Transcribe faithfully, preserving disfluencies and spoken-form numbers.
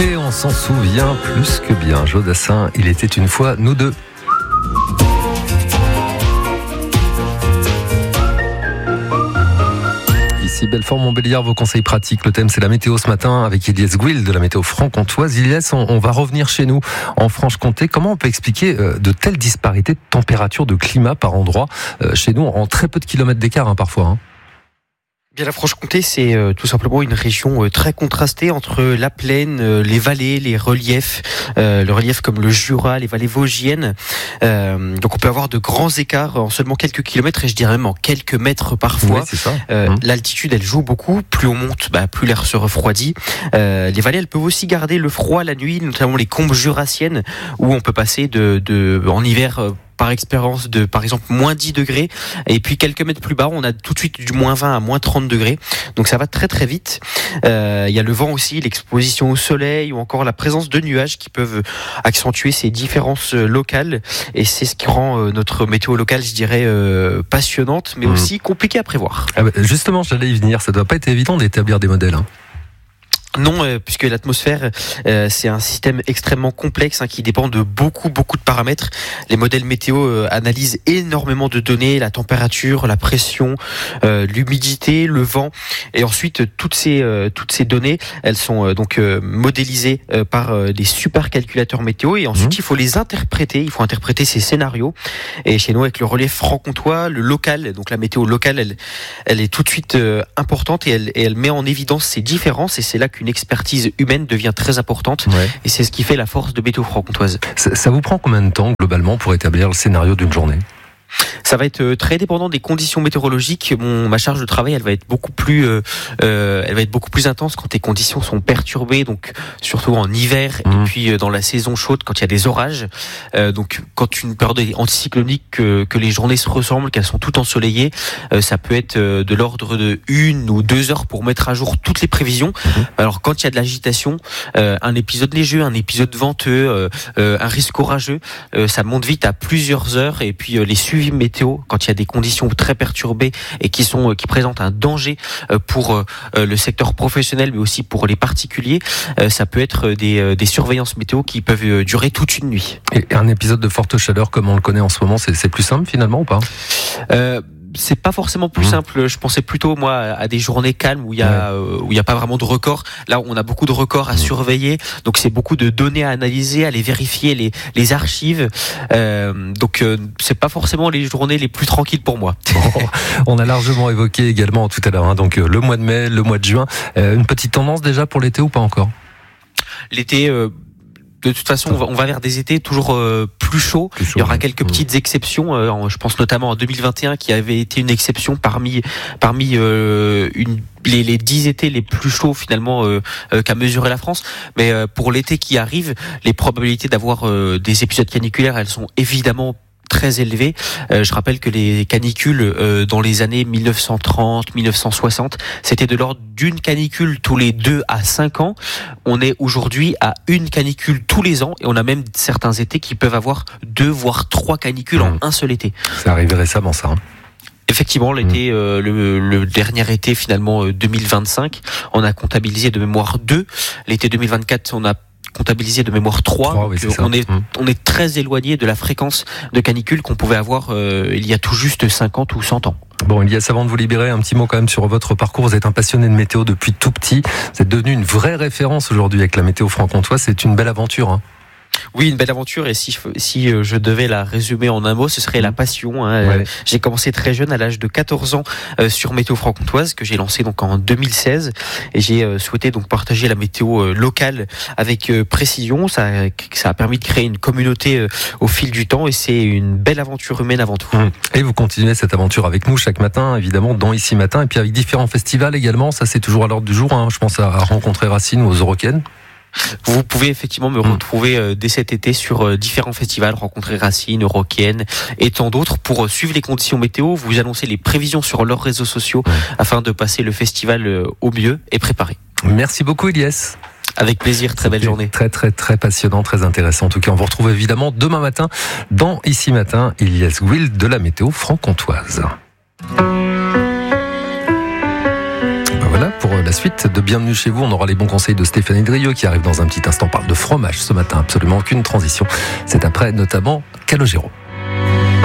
Et on s'en souvient plus que bien. Jodassin, il était une fois nous deux. Ici Belfort-Montbéliard, vos conseils pratiques. Le thème c'est la météo ce matin avec Iliès Gouil de la météo franc-comtoise. Iliès, on, on va revenir chez nous en Franche-Comté. Comment on peut expliquer euh, de telles disparités de température, de climat par endroit euh, chez nous en très peu de kilomètres d'écart hein, parfois hein. Bien, la Franche-Comté, c'est euh, tout simplement une région euh, très contrastée entre la plaine, euh, les vallées, les reliefs, euh, le relief comme le Jura, les vallées vosgiennes. Euh, donc on peut avoir de grands écarts en seulement quelques kilomètres et je dirais même en quelques mètres parfois. Oui, c'est ça. Euh, mmh. L'altitude, elle joue beaucoup. Plus on monte, bah, plus l'air se refroidit. Euh, les vallées, elles peuvent aussi garder le froid la nuit, notamment les combes jurassiennes où on peut passer de, de en hiver. Euh, par expérience de par exemple moins dix degrés et puis quelques mètres plus bas on a tout de suite du moins vingt à moins trente degrés, donc ça va très très vite. Euh, il y a le vent aussi, l'exposition au soleil ou encore la présence de nuages qui peuvent accentuer ces différences locales et c'est ce qui rend euh, notre météo locale je dirais euh, passionnante mais mmh. aussi compliquée à prévoir. Ah bah justement j'allais y venir, ça doit pas être évident d'établir des modèles hein. Non, euh, puisque l'atmosphère, euh, c'est un système extrêmement complexe hein, qui dépend de beaucoup, beaucoup de paramètres. Les modèles météo euh, analysent énormément de données, la température, la pression, euh, l'humidité, le vent, et ensuite toutes ces euh, toutes ces données, elles sont euh, donc euh, modélisées euh, par euh, des supercalculateurs météo, et ensuite mmh. il faut les interpréter, il faut interpréter ces scénarios. Et chez nous, avec le relief franc-comtois, le local, donc la météo locale, elle elle est tout de suite euh, importante et elle et elle met en évidence ces différences, et c'est là que une expertise humaine devient très importante ouais. et c'est ce qui fait la force de météo franc-comtoise. Ça, ça vous prend combien de temps globalement pour établir le scénario d'une journée ? Ça va être très dépendant des conditions météorologiques. Mon, ma charge de travail, elle va être beaucoup plus, euh, euh, elle va être beaucoup plus intense quand les conditions sont perturbées, donc surtout en hiver mmh. et puis dans la saison chaude quand il y a des orages. Euh, donc quand une période anticyclonique que, que les journées se ressemblent, qu'elles sont toutes ensoleillées, euh, ça peut être de l'ordre de une ou deux heures pour mettre à jour toutes les prévisions. Mmh. Alors quand il y a de l'agitation, euh, un épisode neigeux, un épisode venteux, euh, euh, un risque orageux, euh, ça monte vite à plusieurs heures et puis euh, les suivis météo quand il y a des conditions très perturbées et qui sont qui présentent un danger pour le secteur professionnel mais aussi pour les particuliers, ça peut être des, des surveillances météo qui peuvent durer toute une nuit. Et un épisode de forte chaleur comme on le connaît en ce moment, c'est, c'est plus simple finalement ou pas ? euh, C'est pas forcément plus mmh. simple. Je pensais plutôt moi à des journées calmes où il y a ouais. où il y a pas vraiment de records. Là, on a beaucoup de records à mmh. surveiller. Donc c'est beaucoup de données à analyser, à les vérifier, les les archives. Euh, donc euh, c'est pas forcément les journées les plus tranquilles pour moi. Bon, on a largement évoqué également tout à l'heure. Hein, donc le mois de mai, le mois de juin. Euh, une petite tendance déjà pour l'été ou pas encore ? L'été. Euh, De toute façon, on va, on va vers des étés toujours euh, plus chauds. Plus chaud, Il y aura quelques mmh. petites exceptions. Euh, je pense notamment en deux mille vingt et un qui avait été une exception parmi parmi euh, une, les, les dix étés les plus chauds finalement euh, euh, qu'a mesuré la France. Mais euh, pour l'été qui arrive, les probabilités d'avoir euh, des épisodes caniculaires, elles sont évidemment très élevé. Euh, je rappelle que les canicules euh, dans les années mille neuf cent trente, mille neuf cent soixante, c'était de l'ordre d'une canicule tous les deux à cinq ans. On est aujourd'hui à une canicule tous les ans et on a même certains étés qui peuvent avoir deux voire trois canicules mmh. en un seul été. C'est arrivé récemment ça. Hein. Effectivement, l'été, mmh. euh, le, le dernier été finalement euh, deux mille vingt-cinq, on a comptabilisé de mémoire deux. L'été deux mille vingt-quatre, on a comptabilisé de mémoire trois. trois oui, c'est on, est, mmh. on est très éloigné de la fréquence de canicule qu'on pouvait avoir euh, il y a tout juste cinquante ou cent ans. Bon, Iliès, avant de vous libérer, un petit mot quand même sur votre parcours. Vous êtes un passionné de météo depuis tout petit. Vous êtes devenu une vraie référence aujourd'hui avec la météo franc-comtoise. C'est une belle aventure. Hein. Oui, une belle aventure, et si je, si je devais la résumer en un mot, ce serait la passion. Hein. Ouais. J'ai commencé très jeune, à l'âge de quatorze ans, euh, sur Météo franc-comtoise, que j'ai lancé donc en deux mille seize, et j'ai euh, souhaité donc partager la météo euh, locale avec euh, précision. Ça, ça a permis de créer une communauté euh, au fil du temps, et c'est une belle aventure humaine avant tout. Et vous continuez cette aventure avec nous chaque matin, évidemment, dans Ici Matin, et puis avec différents festivals également. Ça, c'est toujours à l'ordre du jour. Hein. Je pense à, à Rencontrer Racine ou aux Eurocaines. Vous pouvez effectivement me retrouver euh, dès cet été sur euh, différents festivals, Rencontrer Racine, Eurocaine et tant d'autres, pour euh, suivre les conditions météo, vous annoncer les prévisions sur leurs réseaux sociaux afin de passer le festival euh, au mieux et préparé. Merci beaucoup Iliès. Avec plaisir, très belle journée. Très très très passionnant, très intéressant. En tout cas, on vous retrouve évidemment demain matin dans Ici Matin, Iliès Gouil de la météo franc-comtoise. Ben voilà pour la suite de Bienvenue chez vous. On aura les bons conseils de Stéphanie Drieux qui arrive dans un petit instant. On parle de fromage ce matin, absolument aucune transition. C'est après notamment Calogero.